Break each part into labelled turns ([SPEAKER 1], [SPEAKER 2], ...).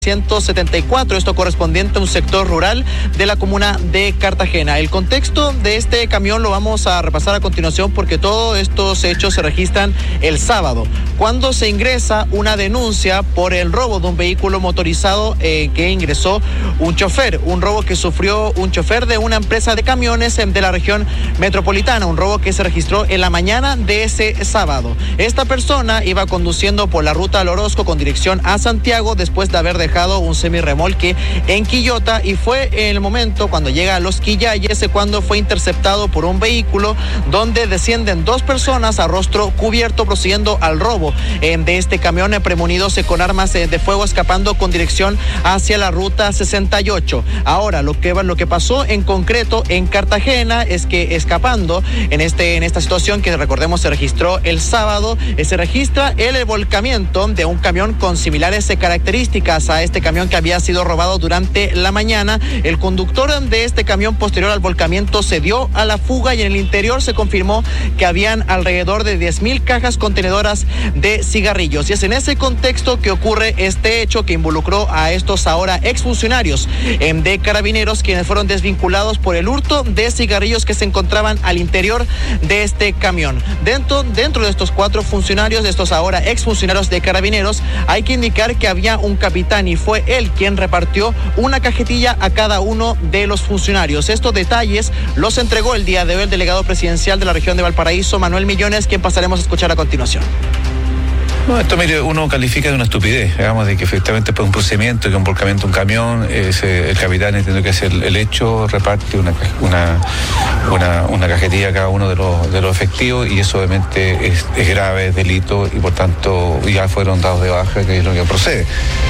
[SPEAKER 1] 174, esto correspondiente a un sector rural de la comuna de Cartagena. El contexto de este camión lo vamos a repasar a continuación porque todos estos hechos se registran el sábado, cuando se ingresa una denuncia por el robo de un vehículo motorizado que ingresó un robo que sufrió un chofer de una empresa de camiones de la región metropolitana, un robo que se registró en la mañana de ese sábado. Esta persona iba conduciendo por la ruta al Orozco con dirección a Santiago después de haber dejado un semirremolque en Quillota, y fue en el momento cuando llega a Los Quillayes cuando fue interceptado por un vehículo donde descienden dos personas a rostro cubierto procediendo al robo de este camión premonidos con armas de fuego, escapando con dirección hacia la ruta 68. Ahora lo que pasó en concreto en Cartagena es que escapando en esta situación que recordemos se registró el sábado, se registra el volcamiento de un camión con similares características a este camión que había sido robado durante la mañana. El conductor de este camión posterior al volcamiento se dio a la fuga y en el interior se confirmó que habían alrededor de 10,000 cajas contenedoras de cigarrillos. Y es en ese contexto que ocurre este hecho que involucró a estos ahora exfuncionarios de Carabineros, quienes fueron desvinculados por el hurto de cigarrillos que se encontraban al interior de este camión. Dentro de estos 4 funcionarios, de estos ahora exfuncionarios de Carabineros, hay que indicar que había un capitán y fue él quien repartió una cajetilla a cada uno de los funcionarios. Estos detalles los entregó el día de hoy el delegado presidencial de la región de Valparaíso, Manuel Millones, quien pasaremos a escuchar a continuación.
[SPEAKER 2] No, esto, mire, uno califica de una estupidez, digamos, de que efectivamente por un procedimiento, que un volcamiento de un camión, el capitán entiende que es el hecho, reparte una cajetilla a cada uno de los efectivos, y eso obviamente es grave, es delito, y por tanto ya fueron dados de baja, que es lo que procede.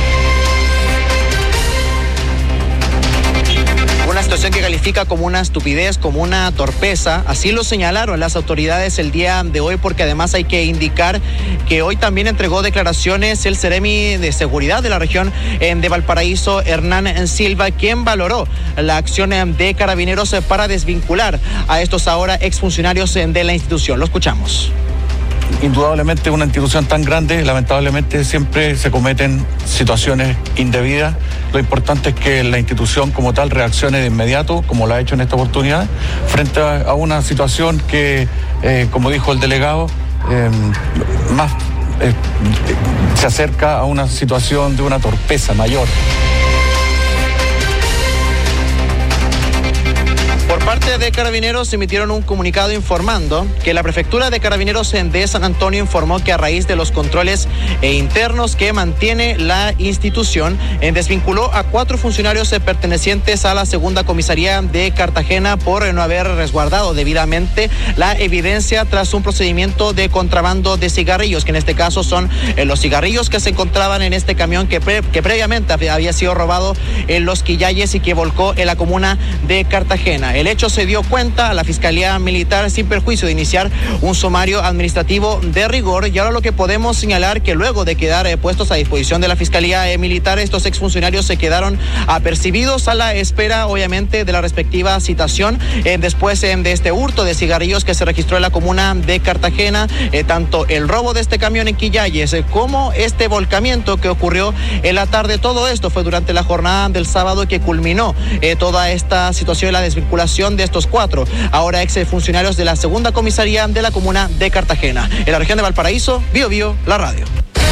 [SPEAKER 1] Una situación que califica como una estupidez, como una torpeza, así lo señalaron las autoridades el día de hoy, porque además hay que indicar que hoy también entregó declaraciones el Seremi de Seguridad de la región de Valparaíso, Hernán Silva, quien valoró la acción de Carabineros para desvincular a estos ahora exfuncionarios de la institución. Lo escuchamos.
[SPEAKER 3] Indudablemente una institución tan grande, lamentablemente siempre se cometen situaciones indebidas. Lo importante es que la institución como tal reaccione de inmediato, como lo ha hecho en esta oportunidad, frente a una situación que, como dijo el delegado, se acerca a una situación de una torpeza mayor.
[SPEAKER 1] Por parte de Carabineros emitieron un comunicado informando que la Prefectura de Carabineros de San Antonio informó que a raíz de los controles internos que mantiene la institución, desvinculó a 4 funcionarios pertenecientes a la segunda comisaría de Cartagena por no haber resguardado debidamente la evidencia tras un procedimiento de contrabando de cigarrillos, que en este caso son los cigarrillos que se encontraban en este camión que previamente había sido robado en Los Quillayes y que volcó en la comuna de Cartagena. El hecho se dio cuenta a la Fiscalía Militar sin perjuicio de iniciar un sumario administrativo de rigor, y ahora lo que podemos señalar que luego de quedar puestos a disposición de la Fiscalía Militar, estos exfuncionarios se quedaron apercibidos a la espera obviamente de la respectiva citación después de este hurto de cigarrillos que se registró en la comuna de Cartagena, tanto el robo de este camión en Quillayes como este volcamiento que ocurrió en la tarde. Todo esto fue durante la jornada del sábado que culminó toda esta situación de la desvinculación de estos 4 ahora exfuncionarios de la segunda comisaría de la comuna de Cartagena. En la región de Valparaíso, Bio, la radio.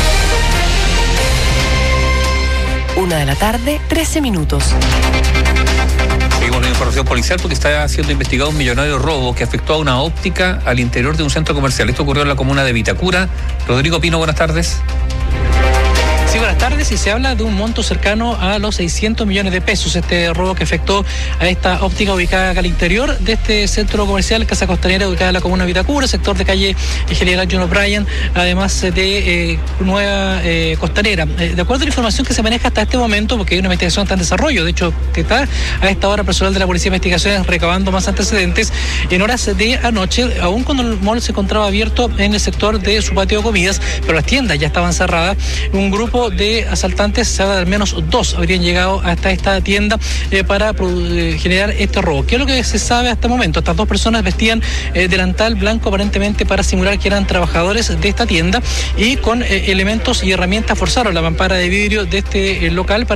[SPEAKER 4] 1:13 p.m.
[SPEAKER 5] Seguimos la información policial porque está siendo investigado un millonario robo que afectó a una óptica al interior de un centro comercial. Esto ocurrió en la comuna de Vitacura. Rodrigo Pino, buenas tardes.
[SPEAKER 6] Sí, buenas tardes. Y se habla de un monto cercano a los 600 millones de pesos. Este robo que afectó a esta óptica ubicada acá al interior de este centro comercial, Casa Costanera, ubicada en la comuna de Vitacura, sector de calle General John O'Brien, además de Nueva Costanera. De acuerdo a la información que se maneja hasta este momento, porque hay una investigación está en desarrollo, de hecho, que está a esta hora personal de la Policía de Investigaciones recabando más antecedentes, en horas de anoche, aún cuando el mall se encontraba abierto en el sector de su patio de comidas, pero las tiendas ya estaban cerradas, un grupo grupo de asaltantes, se habla de al menos 2, habrían llegado hasta esta tienda para generar este robo. ¿Qué es lo que se sabe hasta el momento? Estas 2 personas vestían delantal blanco aparentemente para simular que eran trabajadores de esta tienda y con elementos y herramientas forzaron la mampara de vidrio de este local para